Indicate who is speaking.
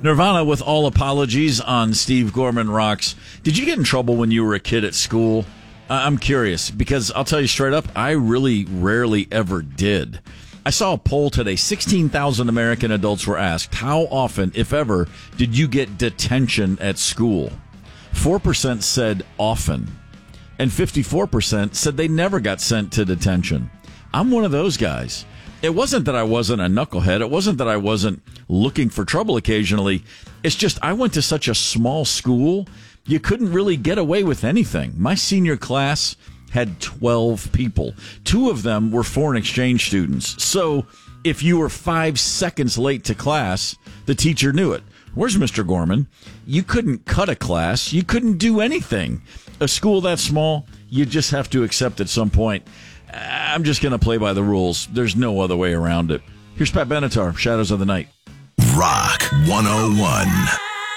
Speaker 1: Nirvana with All Apologies on Steve Gorman Rocks. Did you get in trouble when you were a kid at school? I'm curious, because I'll tell you straight up, I really rarely ever did. I saw a poll today. 16,000 American adults were asked, how often, if ever, did you get detention at school? 4% said often, and 54% said they never got sent to detention. I'm one of those guys. It wasn't that I wasn't a knucklehead. It wasn't that I wasn't looking for trouble occasionally. It's just I went to such a small school, you couldn't really get away with anything. My senior class had 12 people. 2 of them were foreign exchange students. So if you were 5 seconds late to class, the teacher knew it. Where's Mr. Gorman? You couldn't cut a class. You couldn't do anything. A school that small, you just have to accept at some point, I'm just going to play by the rules. There's no other way around it. Here's Pat Benatar, Shadows of the Night.
Speaker 2: Rock 101.